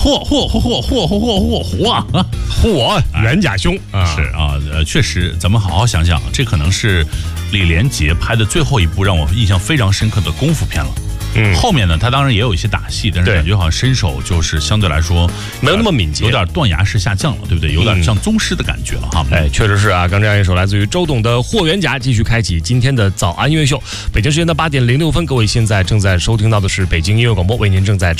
袁家兄啊， 是啊，确实，咱们好好想想，这可能是李连杰拍的最后一部让我印象非常深刻的功夫片了。后面呢，他当然也有一些打戏，但是感觉好像身手就是相对来说没有那么敏捷， 有点断崖式下降了，对不对？有点像宗师的感觉了哈。 确实是啊。刚这样一首来自于周董的《霍元甲》，继续开启今天的早安音乐秀。北京时间的8点06分，各位现在正在收听到的是北京音乐广播为您正在